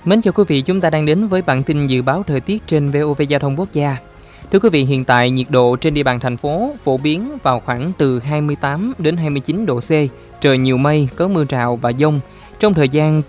Mến chào quý vị, chúng ta đang đến với bản tin dự báo thời tiết trên VOV Giao thông Quốc gia. Thưa quý vị, hiện tại nhiệt độ trên địa bàn thành phố phổ biến vào khoảng từ 28 đến 29 độ C, trời nhiều mây, có mưa rào và dông. Trong thời gian